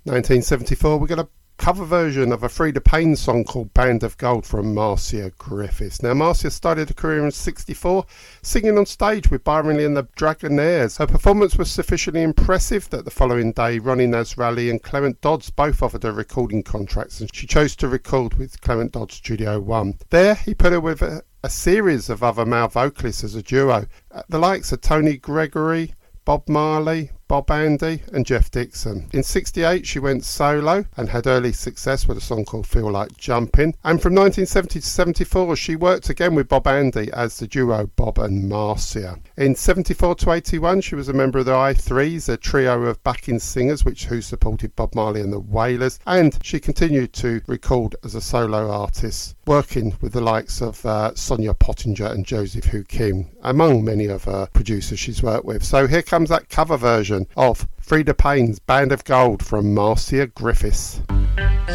1974, we got a cover version of a Freda Payne song called Band of Gold from Marcia Griffiths. Now, Marcia started a career in 64, singing on stage with Byron Lee and the Dragonaires. Her performance was sufficiently impressive that the following day, Ronnie Nasralli and Clement Dodds both offered her recording contracts, and she chose to record with Clement Dodds Studio One. There, he put her with a series of other male vocalists as a duo, the likes of Tony Gregory, Bob Marley, Bob Andy and Jeff Dixon. In 68 she went solo and had early success with a song called Feel Like Jumping, and from 1970 to 74 she worked again with Bob Andy as the duo Bob and Marcia. In 74 to 81 she was a member of the I3s, a trio of backing singers who supported Bob Marley and the Wailers, and she continued to record as a solo artist, working with the likes of Sonia Pottinger and Joseph Hu Kim, among many of her producers she's worked with. So here comes that cover version of Freda Payne's Band of Gold from Marcia Griffiths.